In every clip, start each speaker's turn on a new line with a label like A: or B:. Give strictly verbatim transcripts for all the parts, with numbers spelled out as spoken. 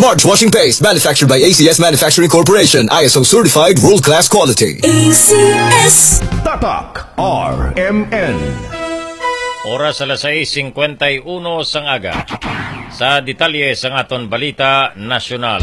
A: Smart washing paste manufactured by A C S Manufacturing Corporation. I S O certified world-class quality.
B: A C S
C: Tatak R M N.
D: Oras alas sais singkwentayuno sang aga. Sa detalye sang aton balita nasyonal.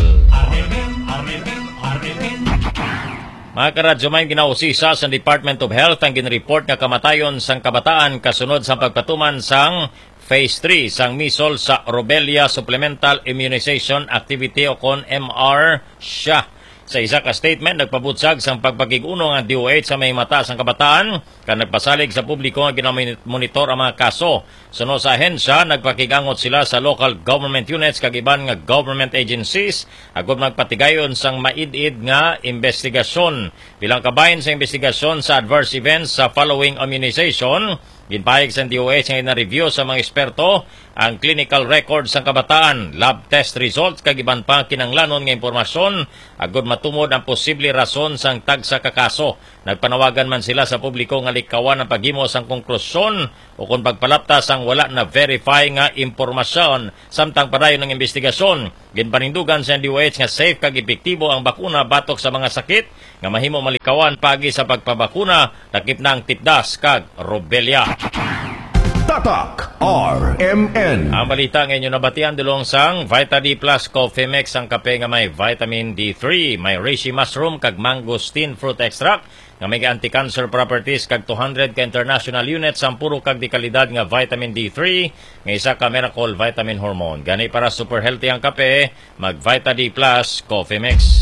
D: Mga karadyo, may ginausisa sa Department of Health ang ginreport nga kamatayon sang kabataan kasunod sa pagpatuman sang Phase three sang measles sa Rubella Supplemental Immunization Activity o kon M R S I A. Sa isa ka statement, nagpabutsag sang pagpakiguno ng D O H sa may mata sang kabataan kan nagpasalig sa publiko nga ginamonitor ang mga kaso. Suno sa ahensya, nagpakigangot sila sa local government units kag iban nga government agencies agud magpatigayon sang maid-id nga investigasyon. Bilang kabahin sa investigasyon sa adverse events sa following immunization, ginpahig sa D O H nga na-review sa mga eksperto ang clinical records sang kabataan, lab test results kag iban pa kinanglanon nga impormasyon agud matumod ang posible rason sang tagsa ka kaso. Nagpanawagan man sila sa publiko nga likawan ang paghimo sang konklusyon o kung pagpalapta sang wala na verify nga impormasyon samtang padayon ng investigasyon. Ginpanindugan sa D O H nga safe kag epektibo ang bakuna batok sa mga sakit nga mahimo malikawan pagi sa pagpabakuna lakip na ang tipdas kag rubella.
C: Tatak R M N.
D: Ang balita ngayon nabatian dulong sang Vita D Plus Coffee Mix ang kape nga may vitamin D three, may reishi mushroom kag mangosteen fruit extract nga may anti-cancer properties kag two hundred ka international units ang puro kag di kalidad nga vitamin D three nga isa ka miracle vitamin hormone. Gani para super healthy ang kape, mag Vita D Plus Coffee Mix.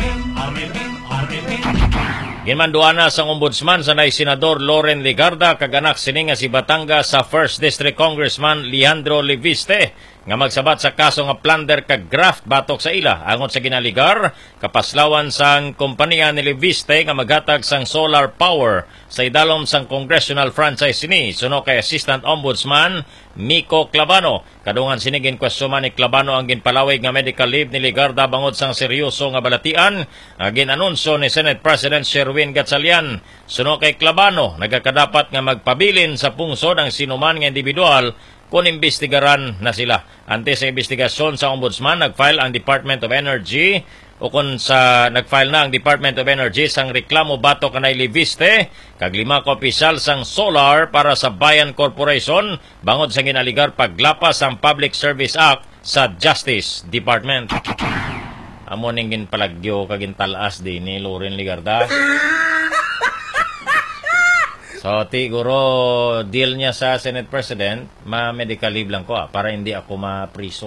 D: Ginmanduana sang ombudsman sa nay Senador Loren Legarda kag anak sini nga si Batangas sa first District Congressman Leandro Leviste nga magsabat sa kaso nga plunder kag graft batok sa ila. Angon sa ginaligar, kapaslawan sang kompanya ni Leviste nga maghatag sang solar power sa idalom sang congressional franchise sini. Suno kay Assistant Ombudsman Miko Clavano. Kadungan sinigin kwestiyonan ni Clavano ang ginpalawig nga medical leave ni Legarda bangod sang seryoso nga balatian nga ginanunsyo ni Senate President Sherwin Gatchalian. Suno kay Clavano, nagakadapat nga magpabilin sa pungsod ang sinuman nga individual kung imbestigaran na sila. Ante sa investigasyon sa ombudsman, nag-file ang Department of Energy o kung sa nag-file na ang Department of Energy sang reklamo batok kanay Leviste kag lima ka opisyal sang solar para sa Bayan Corporation bangod sa ginaligar paglapas ang Public Service Act sa Justice Department. Amo ning ginpalagyo kag gintalas din ni Loren Legarda. So, tiguro deal niya sa Senate President, ma-medical leave lang ko ah, para hindi ako ma-priso.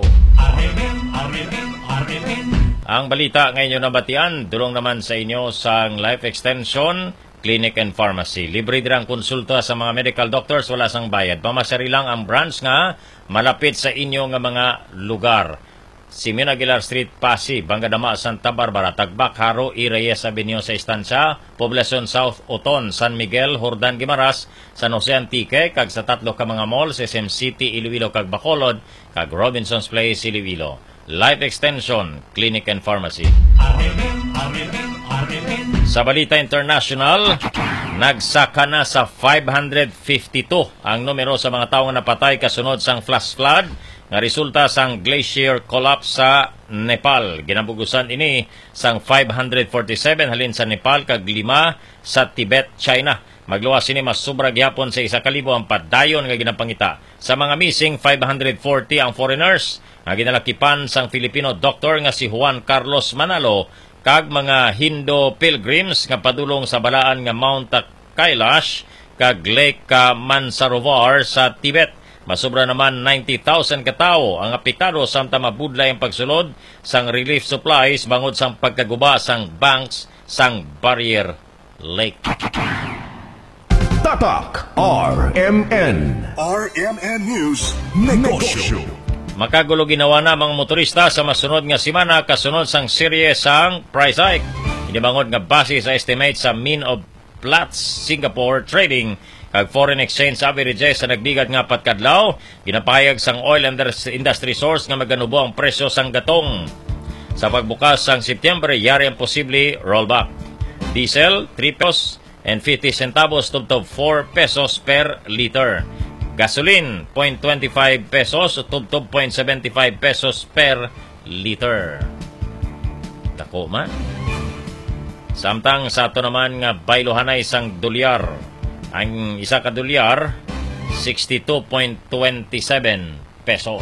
D: Ang balita ngayon na batian, dulong naman sa inyo sang Life Extension, Clinic and Pharmacy. Libre din ang konsulta sa mga medical doctors, wala sang bayad. Pamasari lang ang branch nga malapit sa inyo nga mga lugar. Simeon Aguilar Street, Pasig, Bangadama, Santa Barbara, Tagbak, Haro, I. Reyes Avenue sa Estancia, Poblacion South, Oton, San Miguel, Jordan, Guimaras, San Jose Antique, kag sa tatlo ka mga malls, S M City, Iloilo, kag Bacolod, kag Robinson's Place, Iloilo. Life Extension, Clinic and Pharmacy. Sa balita international, nagsaka na sa five hundred fifty-two ang numero sa mga tawo nga napatay kasunod sang flash flood nga resulta sang glacier collapse sa Nepal. Ginabugusan ini sang five hundred forty-seven halin sa Nepal kag lima sa Tibet, China. Magluwas ini mas sobra gyapon sa isa kalibo ang padayon nga ginapangita. Sa mga missing, five hundred forty ang foreigners nga ginalakipan sang Filipino doctor nga si Juan Carlos Manalo kag mga Hindu pilgrims nga padulong sa balaan nga Mount Kailash kag Lake Mansarovar sa Tibet. Masobra naman ninety thousand katao ang apektado samtang mabudlay ang pagsulod sang relief supplies bangod sang pagkaguba sang banks sang Barrier Lake.
C: Tatak R M N.
B: R M N News Negosyo.
D: Makagulo ginawa na mga motorista sa masunod nga simana kasunod sang serye sang price hike. Inibangod nga base sa estimate sa Mean of Platts Singapore Trading kag foreign exchange averages sa nagbigat nga patkadlaw, ginapahayag sang oil industry source nga maganubo ang presyo sang gatong. Sa pagbukas sang September, yari ang posible rollback. Diesel, three pesos and fifty centavos tubtob four pesos per liter. Gasoline, zero point two five pesos tubtob zero point seven five pesos per liter. Dako man. Samtang sa ato naman nga baylohanay sang dolyar. Ang isa ka dolyar, sixty-two point two seven pesos.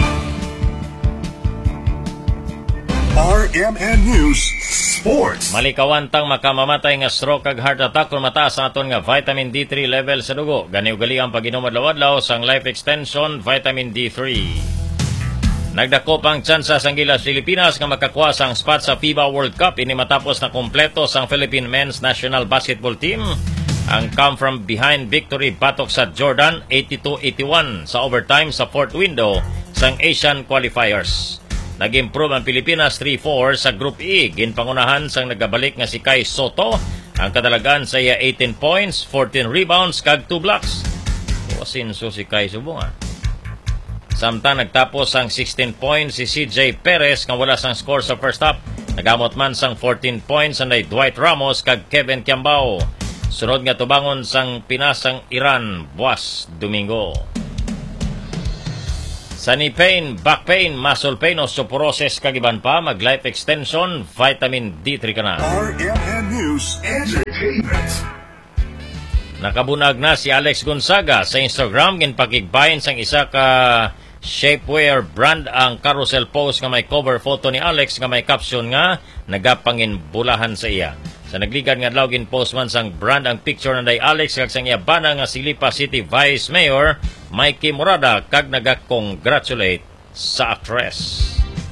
B: R M N News Sports.
D: Malikawan tang makamamatay nga stroke kag heart attack kung mataas ang aton nga vitamin D three level sa dugo. Gani ugali ang pag-inom adlaw-adlaw sang Life Extension Vitamin D three. Nagdako pang tsansa sang Gilas Pilipinas nga makakuha sang spot sa FIBA World Cup ini matapos na kompleto sang Philippine Men's National Basketball Team. Ang come from behind victory batok sa Jordan eighty-two eighty-one sa overtime sa fourth window sang Asian Qualifiers. Nag-improve ang Pilipinas three four sa Group E. Ginpangunahan sang nagabalik nga si Kai Soto. Ang kadalagan sa iya eighteen points, fourteen rebounds, kag two blocks. O sinso si Kai Subunga. Samtang nagtapos ang sixteen points si C J Perez nga wala sang score sa first half. Nagamot man sang fourteen points anday Dwight Ramos kag Kevin Kiambao. Sunod nga tubangon sang pinasang Iran buwas Domingo. Sunny pain, back pain, muscle pain, osteoporosis kag iban pa, mag life extension, vitamin D three ka na.
B: R M N News Entertainment.
D: Nakabunag na si Alex Gonzaga sa Instagram ginpakigbayan sang isa ka shapewear brand ang carousel post nga may cover photo ni Alex nga may caption nga nagapangin bulahan sa iya. Sa nagligad nga adlaw gin-post man sang brand ang picture na day Alex kag sang iya bana nga si Lipa City Vice Mayor Mikey Morada kag naga-congratulate sa actress.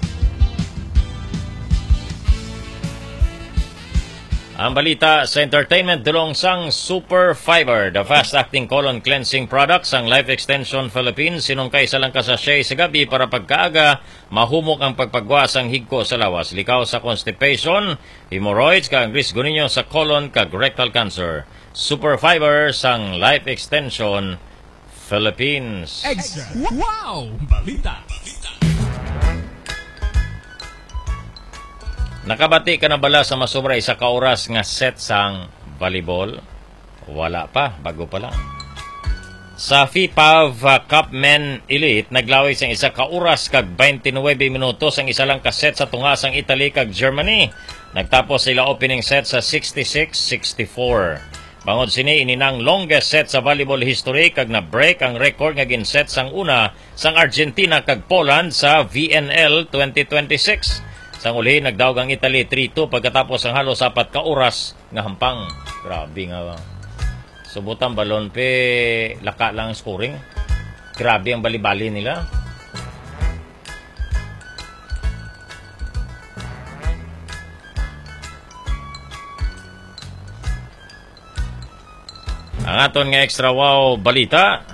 D: Ang balita sa entertainment dulong sang Super Fiber, the fast-acting colon cleansing product sang Life Extension Philippines. Sinungkay sa lang ka sachet sa gabi para pagkaaga, mahumok ang pagpagwa sang higko sa lawas. Likaw sa constipation, hemorrhoids, kag risk ninyo sa colon kag rectal cancer. Super Fiber sang Life Extension Philippines.
E: Extra. Wow! Balita!
D: Nakabati ka na bala sa masobra isa ka oras nga set sang volleyball? Wala pa, bago pa lang. Sa FIPAV Cup Men Elite, naglaway sang isa ka oras kag twenty-nine minutos ang isa lang ka set sa tunga sang Italy kag Germany. Nagtapos sila opening set sa sixty-six sixty-four. Bangod sini ininang longest set sa volleyball history kag na break ang record nga gin-set sang una sang Argentina kag Poland sa V N L twenty twenty-six. Sang uli, nagdawag ang Italy three two pagkatapos ang halos apat ka oras nga hampang. Grabe nga. Subutan balon pe laka lang ang scoring. Grabe ang bali-bali nila. Ang aton nga extra wow balita.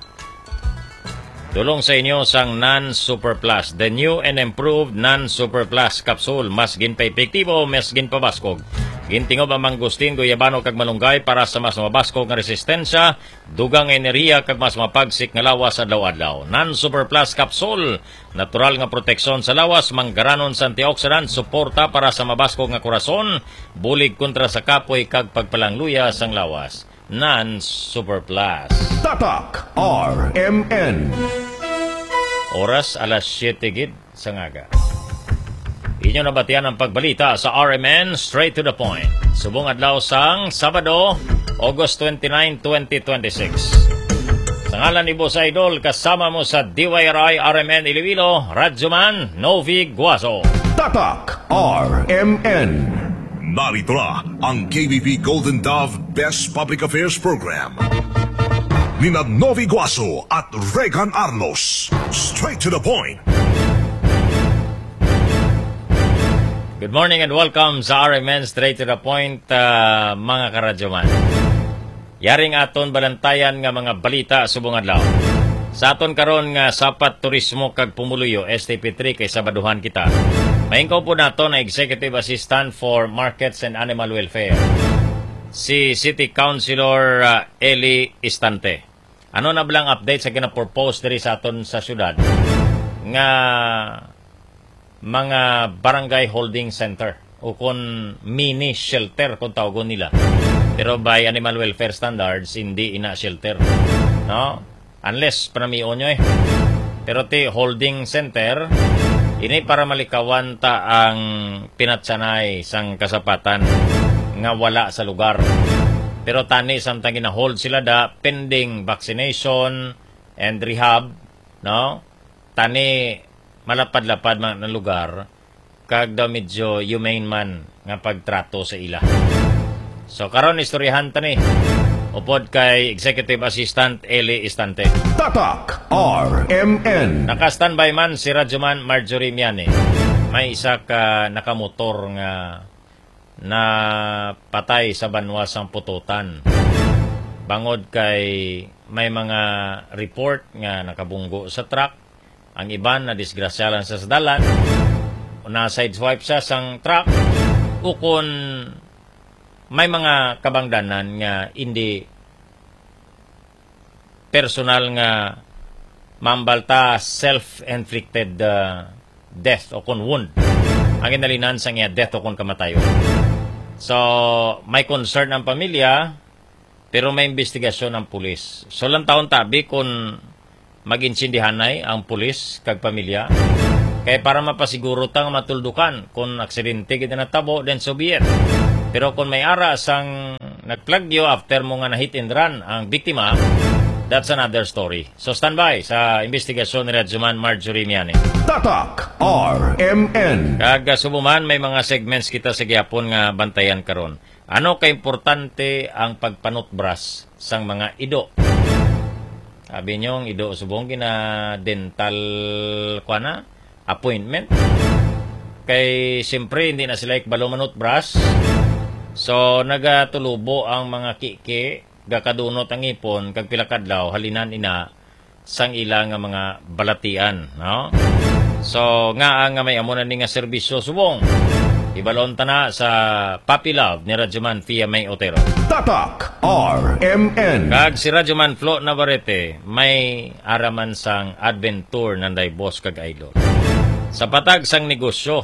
D: Tulong sa inyo sang Non-Super Plus. The new and improved Non-Super Plus capsule. Mas ginpa-epektibo, mas ginpabaskog. Gintingob ang manggustin, guyabano kag malunggay para sa mas mabaskog nga resistensya, dugang enerhiya kag mas mapagsik nga lawas adlaw-adlaw. Non-Super Plus capsule. Natural nga proteksyon sa lawas, manggaranon sa antioxidant, suporta para sa mabaskog nga korason, bulig kontra sa kapoy kag pagpalangluya sang lawas. Non-Super Plus.
C: Tatak R M N.
D: Oras alas siyete gid sa ngaga. Inyo nabatian ang pagbalita sa R M N Straight to the Point. Subong adlaw sang Sabado, August twenty-nine, twenty twenty-six. Sa ngalan ni Boss Idol, kasama mo sa D Y R I R M N Iloilo, Radyoman Novi Guaso.
C: Tatak R M N.
B: Narito na ang K B P Golden Dove Best Public Affairs Program. Nina Novi Guaso at Regan Arlos. Straight to the point.
D: Good morning and welcome sa R M N Straight to the Point, uh, mga karadyoman. Yaring aton balantayan nga mga balita subong adlaw. Sa aton karon nga sapat turismo kag pumuluyo S T P three kay sabaduhan kita. Maingkaw po nato na Executive Assistant for Markets and Animal Welfare, si City Councilor uh, Eli Istante. Ano na blang update sa gina-propose diri sa aton sa syudad nga mga barangay holding center o kung mini shelter kung tawagon nila. Pero by animal welfare standards, hindi ina shelter. No? Unless panamion nyo eh. Pero ti holding center, Ini para malikawan ta ang pinatsanay sang kasapatan nga wala sa lugar. Pero tani samtang gina-hold sila da pending vaccination and rehab, no? Tani malapad-lapad man ng lugar kag daw medyo humane man nga pagtrato sa ila. So karon istoryahan tani upod kay Executive Assistant Eli Istante.
C: Tatak R M N.
D: Naka-standby man si Radyoman Marjorie Miane. May isa ka nakamotor nga na patay sa banwas ang pututan. Bangod kay may mga report nga nakabunggo sa truck. Ang iban na disgrasyalan sa sadalan. Na sideswipe siya sang truck. Ukon may mga kabangdanan nga hindi personal nga mambalta self-inflicted uh, death o kun wound. Ang inalinan sa nga death o kun kamatayon. So, may concern ang pamilya, pero may investigasyon ang pulis. So, lang taon tabi kung mag-insindihanay ang pulis kag pamilya. Kaya para mapasiguro tang matuldukan kung aksidente kita natabo, then so be it. Pero kung may ara sang nagplagyo after mo nga na hit and run ang biktima, that's another story. So standby sa investigasyon ni Radyoman Marjorie Miane.
C: Tatak R M N.
D: Kag subuman may mga segments kita sa gihapon nga bantayan karon. Ano ka importante ang pagpanutbras sang mga ido? Sabi niyo, ido subong gina dental kuana appointment. Kay siyempre hindi na sila ikbalo manutbras. So nagatulubo ang mga kiki gakadunot ang ipon kag pila kadlaw halinan ina sang ila nga mga balatian, no? So nga nga may amo na ni nga serbisyo subong ibalon ta na sa Puppy Love ni Radyoman Fia May Otero.
C: Tatak R M N.
D: Kag si Radyoman Flo Navarrete may araman sang adventure nanday boss kag idol. Sa patag sang negosyo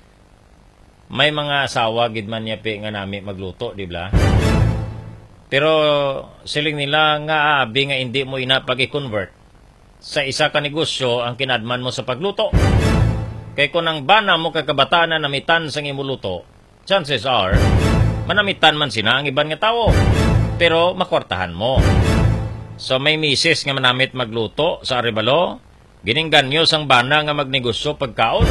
D: may mga asawa gid man niya pe nga nami magluto, di ba? Pero siling nila nga abi nga hindi mo ina pag-i-convert sa isa ka negosyo ang kinadman mo sa pagluto. Kay kung ang bana mo kakabataan na namitan sang imuluto, chances are manamitan man sina ang iban nga tawo. Pero makwartahan mo. So may misis nga manamit magluto sa Arevalo, giningganyo sang bana nga magnegosyo pagkaon.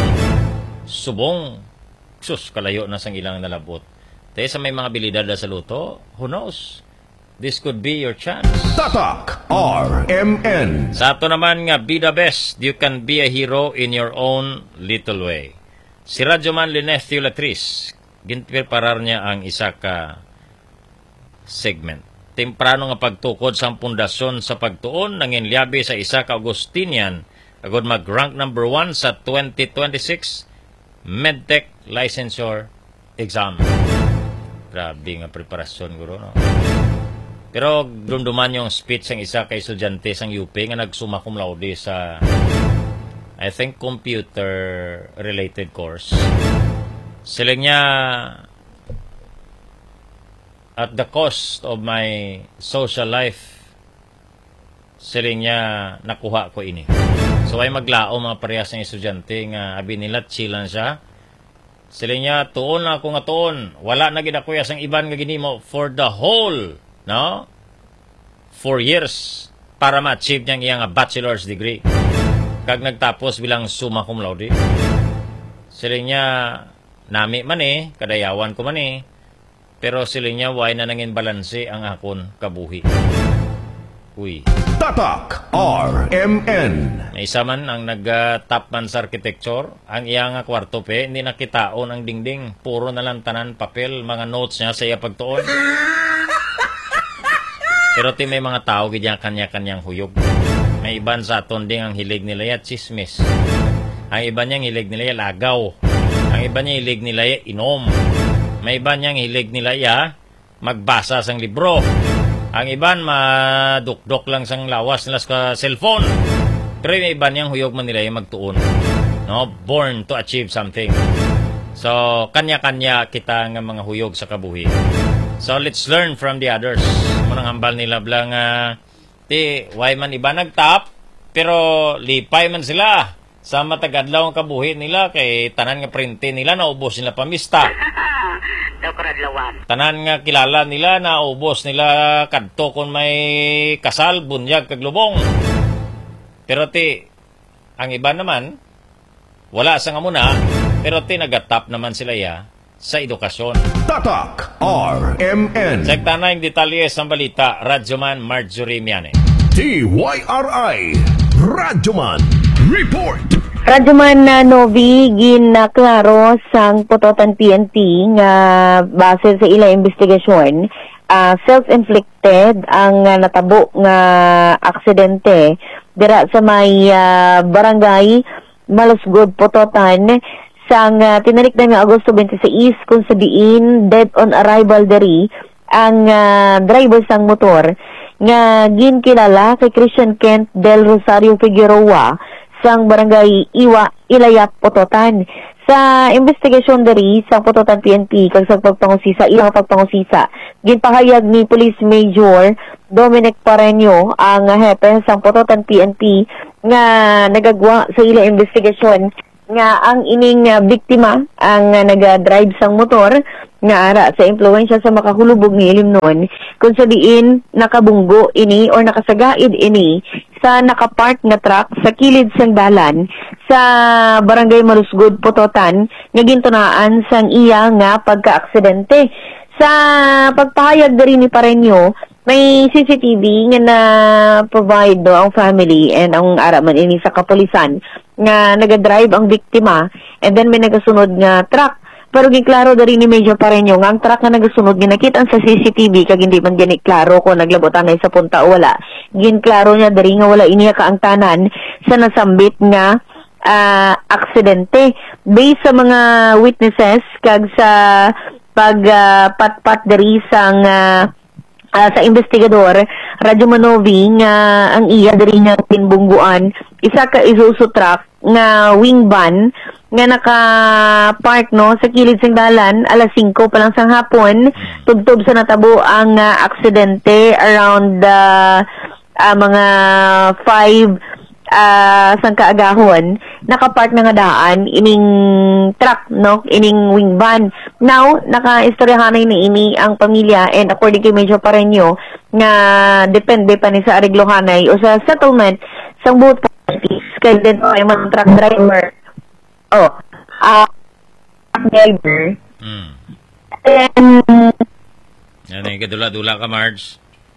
D: Subong sus, kalayo na sang ilang nalabot. Tayo sa may mga bilidad sa luto, who knows? This could be your chance.
C: Tatak R M N.
D: Sa ato naman nga, be the best. You can be a hero in your own little way. Si Radyoman Linethio Latris, ginpreparar niya ang isa ka segment. Temprano nga pagtukod sa pundasyon sa pagtuon, nanginliabi sa isa ka Augustinian, agad mag-rank number one sa twenty twenty-six Medtech Licensure Exam. Grabe nga preparasyon, guro, no? Pero dumduman yung speech ng isa kay estudyante sang U P nga nagsumma cum laude sa I think computer-related course. Sila niya, at the cost of my social life, sila niya nakuha ko ini. So ay maglao mga parehas ng estudyante nga abi nila chillan siya. Sila niya tuon na ako nga tuon. Wala na gid ako sang iban nga ginimo for the whole, no? Four years para ma-achieve niyang iyang bachelor's degree. Kag nagtapos bilang summa cum laude. Sila niya nami man eh, kadayawan ko man eh. Pero sila niya way na nangin balanse ang akon kabuhi. Uy.
C: Tatak R M N.
D: May isa man ang nag-top man sa architecture. Ang iyang kwarto pe, hindi nakitaon ang dingding. Puro na lang tanan papel, mga notes niya sa iya pagtuon. Pero ti may mga tao gidya kanya-kanyang huyog. May iban sa aton ding ang hilig nila ya chismis. Ang iba niyang hilig nila ya lagaw. Ang iba niyang hilig nila ya inom. May iba niyang hilig nila ya magbasa sang libro. Ang iban madukdok lang sang lawas nila sa cellphone. Pero may iba niyang huyog man nila ya magtuon. No, born to achieve something. So kanya-kanya kita nga mga huyog sa kabuhi. So let's learn from the others. Munang hambal nila blang uh, ti why man iba nagtap pero lipay man sila. sa matagadlaw ang kabuhi nila kay tanan nga printe nila naubos nila pamista.
F: Daw karadlawan.
D: Tanan nga kilala nila naubos nila kadto kon may kasal, bunyag kag lubong. Pero ti ang iba naman wala sa nga muna, pero ti nagatap naman sila ya sa edukasyon.
C: Tatak R M N.
D: Sekta na yung detalye sa balita, Radyoman Marjorie Miane.
C: T Y R I Radyoman Report.
G: Radyoman na Novi ginaklaro sang putotan P N P nga base sa ila investigasyon, uh, self-inflicted ang uh, natabo nga aksidente dira sa may uh, barangay Malusgod, Putotan sang uh, tinarik na nga Agosto twenty-six kung sa diin dead on arrival diri ang uh, driver sang motor nga ginkilala kay Christian Kent del Rosario Figueroa sang barangay Iwa, Ilayap, Putotan. Sa investigasyon diri sa Putotan P N P kag sa pagpangusisa ilang pagpangusisa ginpahayag ni Police Major Dominic Pareño ang hepe sang Putotan P N P nga nagagwa sa ilang investigasyon nga ang ining uh, biktima ang uh, naga-drive sang motor nga ara sa impluwensya sa makahulubog ni Ilimnon kung sa diin nakabunggo ini or nakasagaid ini sa nakapark nga truck sa kilid sang dalan sa barangay Malusgod, Putotan nga gintunaan sang iya nga pagka-aksidente. Sa pagpahayag diri ni Pareño, may C C T V nga na-provide do ang family and ang ara man ini sa kapulisan nga naga-drive ang biktima and then may nagasunod nga truck. Pero giklaro dari ni Major Pareño nga ang truck nga nagasunod ginakitaan sa C C T V kag hindi man gani klaro kung naglabotan na sa punta o wala. Ginklaro niya dari nga wala iniya kaangtanan sa nasambit nga uh, aksidente. Based sa mga witnesses kag sa pagpatpat uh, dari sang uh, uh, sa investigador Radyo Manovi nga ang iya dari nga tinbungguan isa ka Isuzu truck nga wing van nga naka-park no sa kilid sang dalan alas singko pa lang sang hapon tubtob sa natabo ang uh, aksidente around the uh, mga five uh, sang kaagahon naka-park na nga daan ining truck no ining wing van. Now naka-istoryahanay ni ini ang pamilya and according kay Major Pareño nga depende pa ni sa ariglohanay o sa settlement sang both parties kay din ay mga truck driver oh ah uh, truck driver
D: Mm.
G: and
D: Yan ay kadula-dula ka, Marge.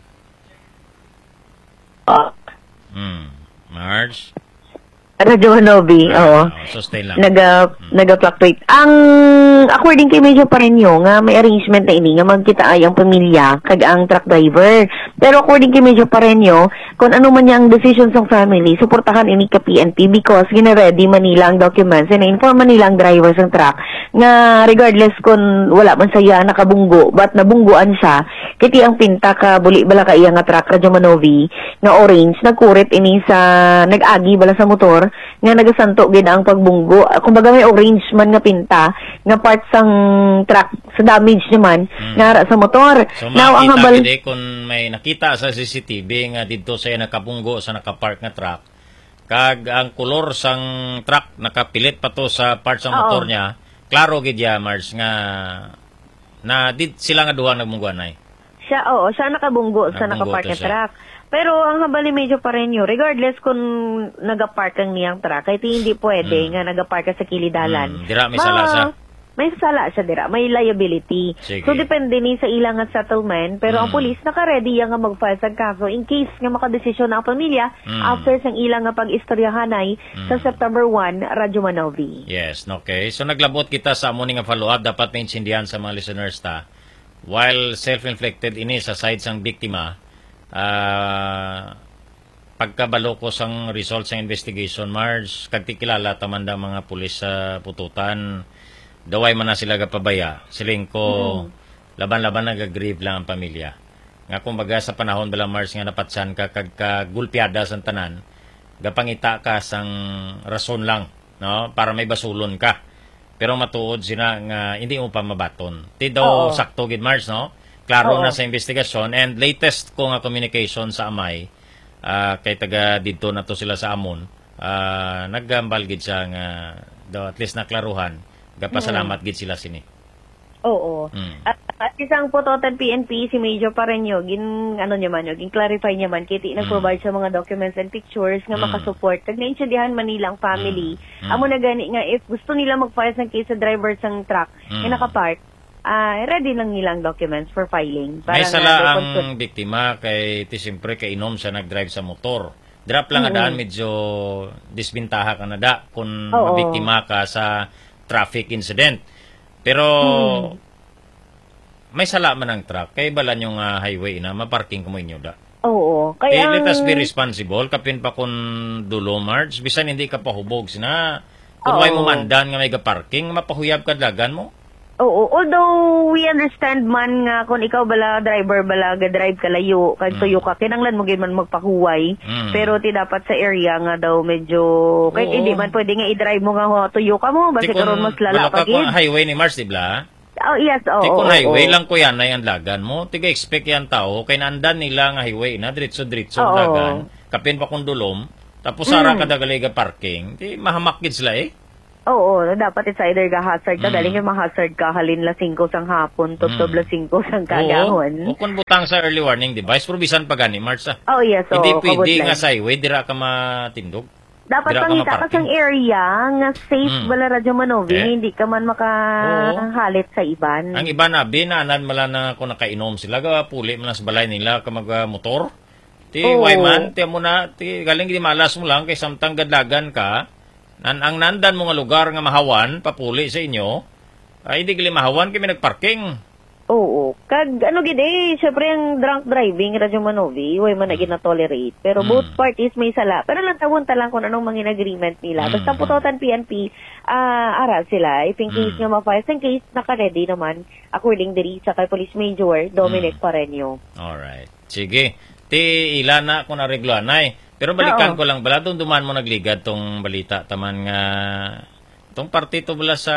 G: uh,
D: Mm. Marge.
G: Radyo Manovi, oo.
D: Oh, sustain lang.
G: Naga, hmm. naga-fluctuate. Ang, according kay Major Pareño, nga may arrangement na ini, nga magkita ay ang pamilya, kag ang truck driver. Pero according kay Major Pareño, kung ano man yung decision ng family, suportahan ini ka P N P because gina-ready Manila ang documents and na-inform Manila ang driver ng truck nga regardless kung wala man saya nakabunggo, but nabungguan siya, kiti ang pinta ka, buli bala ka iya nga truck, Radyo Manovi, nga orange, nagkurit ini sa, nag-agi bala sa motor, nga nagasanto gid ang pagbunggo. Kumbaga may orange man nga pinta nga part sang truck sa damage naman hmm. nga ara sa motor.
D: So
G: now ang habal
D: gid kung may nakita sa C C T V nga didto sa nakabunggo sa nakapark nga truck kag ang kolor sang truck nakapilit pa to sa part sang motor niya. Klaro gid ya Mars nga na did sila nga duha nagbungguan ay.
G: Siya oo, siya nakabunggo sa nakapark nga truck. Pero ang habal ni Major Pareño, regardless kung nagapark ang niyang truck, kahit hindi pwede mm. nga nagapark ka sa kilidalan.
D: Mm, dira, may sala sa?
G: May sala siya, dira. May liability.
D: Sige.
G: So, depende ni sa ilang at settlement. Pero mm. ang police, naka-ready nga mag-file sa kaso in case nga makadesisyon na ang pamilya mm. after sang ilang nga pag-istoryahanay mm. sa September first, Radyo Manovi.
D: Yes, okay. So, naglabot kita sa morning nga follow-up. Dapat maintindihan sa mga listeners ta. While self-inflicted ini sa side sang biktima, Uh, pagkabalo ko sang results sa investigation, Mars, kagtikilala tamanda mga pulis sa Pututan, daway man na sila gapabaya. Siling ko, mm. laban-laban nag-grieve lang ang pamilya. Nga kumbaga sa panahon bala Mars nga napatsan ka kagulpiada sa tanan, gapangita ka sang rason lang, no? Para may basulon ka. Pero matuod sila nga hindi mo pa mabaton. Ti daw sakto gid Mars, no? Klaro Oo. na sa investigasyon and latest ko nga communication sa amay uh, kay taga dito na to sila sa Amon ah, naggambal gid siya nga daw at least naklaruhan. Gapasalamat gid sila sini.
G: Oo.
D: Mm.
G: At, at isang putotan P N P, si Major Pareño, gin, ano niya man, gin clarify niya man, kiti nag-provide sa mga documents and pictures nga
D: Mm.
G: makasupport. Tag naintindihan man nilang family.
D: Mm.
G: Amo na gani nga, if gusto nila mag-file ng case sa driver sang truck,
D: Mm.
G: nga nakapark, ah ready lang nilang documents for filing.
D: May
G: nga
D: sala
G: they
D: ang
G: consult-
D: biktima kay ti siyempre kay inom siya nag-drive sa motor. Drop lang nga daan medyo disbintaha ka na da kung
G: Oo.
D: mabiktima ka sa traffic incident. Pero may sala man ang truck kay balan yung ah, highway na maparking ko mo inyo da.
G: Oo.
D: Kaya
G: Kaya,
D: let us be responsible kapin pa kun dulo March bisan hindi ka pahubog sina kung
G: Oo.
D: may mo mandan nga may ga parking mapahuyab ka dagan mo.
G: oo. Although, we understand man nga, kung ikaw bala, driver bala, ga-drive ka layo, kag tuyo ka, kinanglan mo gid man magpahuway.
D: Mm.
G: Pero ti dapat sa area nga daw medyo, kay
D: Oo.
G: hindi man pwede nga i-drive mo nga ho, tuyo ka mo, basta
D: Ti kun
G: karon mas lala
D: wala
G: pa
D: ka kun
G: gid.
D: highway ni March di ba?
G: Oh, yes, oo.
D: Ti kung
G: oo,
D: highway
G: oo.
D: lang ko yan ay ang lagan mo. Tiga expect yan tao kay naandan nila nga highway na diretso-diretso ang
G: Oo.
D: lagan. Kapin pa kung dulom. Tapos sara ka dagaliga parking. Di mahamak gid sila eh.
G: Oo, dapat it's either ga hazard ka,
D: Mm.
G: galing yung ma-hazard ka, halin la singko sang hapon, tuttob la singko sang kagahon.
D: Oo. O kung butang sa early warning device, probisan pa gani March ah.
G: Oh, yes, oo.
D: Hindi pwede
G: kabutlan.
D: nga sa highway dira ka matindog.
G: Dapat
D: Dira ka
G: pangita ka
D: maparking.
G: sang area nga safe
D: Mm.
G: bala Radyo Manovi,
D: Eh.
G: hindi ka man makahalit sa iban.
D: Ang iba na binaanan mala na kung nakainom sila ga puli man sa balay nila ka mag motor. Ti
G: Oo.
D: why man ti mo na ti galing di malas mo lang kay samtang gadlagan ka. Nan ang nandan mo nga lugar nga mahawan papuli sa inyo. Ay hindi gali mahawan kay may nagparking.
G: Oo. Kag ano gid eh, syempre ang drunk driving Radyo Manovi, way man na gina-tolerate. Pero
D: Mm.
G: both parties may sala. Pero lang tawon ta lang kung anong mga agreement nila.
D: Mm.
G: Basta putotan P N P, ah ara sila. If in case
D: Mm.
G: nga ma-file, in case naka-ready naman, according diri sa kay Police Major Dominic
D: Mm.
G: Pareño.
D: Alright. Sige. Ti ila na kung naregluan ay. Pero balikan
G: Oo.
D: ko lang bala doon duman mo nagligad tong balita taman nga tong partito bala sa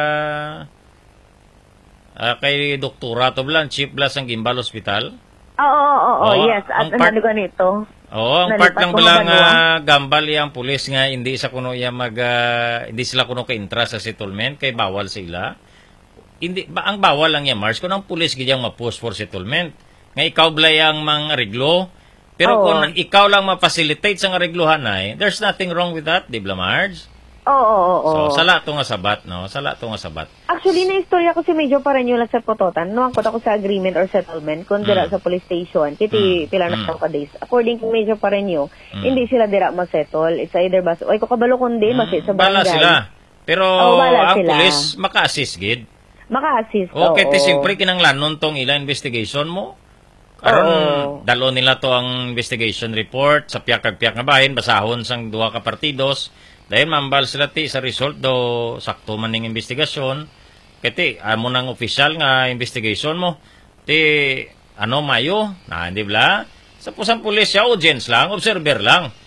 D: ah, kay doktora to bala chief bala sang Gimbal Hospital.
G: Oo, oo, oo,
D: Oo,
G: yes. At
D: ang part-
G: ano ganito?
D: Oo, ang
G: Nalipat
D: part ng
G: ko
D: bala
G: naman,
D: nga gambal yang pulis nga hindi sa kuno iya mag ah, hindi sila kuno ka intra sa settlement kay bawal sila. Hindi ba ang bawal lang yan Mars kung ang pulis gidyang ma-post for settlement. Nga ikaw bala yang mang reglo. Pero
G: Oo.
D: kung ikaw lang ma-facilitate sa regluhan ay, there's nothing wrong with that, di ba Marge?
G: Oo, oo, oo.
D: So, sala to nga sabat, no? Sala to nga sabat.
G: Actually, na-istorya ko si Major Pareño lang sa Pototan. Nuwang ko ako sa agreement or settlement kung dira
D: Mm.
G: sa police station. Kiti
D: Mm.
G: pila na
D: Mm.
G: ka days. According to Major Pareño,
D: Mm.
G: hindi sila dira ma-settle. It's either bas... Oy, ko kabalo kundi, masit sa
D: Bala
G: barangay.
D: sila. Pero
G: Oo, bala
D: ang
G: sila.
D: pulis, maka-assist gid.
G: Maka-assist.
D: Okay,
G: oo.
D: ti siyempre kinanglanon tong ila investigation mo. Karon
G: Oo.
D: dalo nila to ang investigation report sa piyak kag piyak nga bahin basahon sang duha ka partidos. Dahil mambal sila ti sa result do sakto man ning investigasyon. Kati amo nang official nga investigation mo. Ti ano mayo na hindi bla sa pusang pulis siya audience lang, observer lang.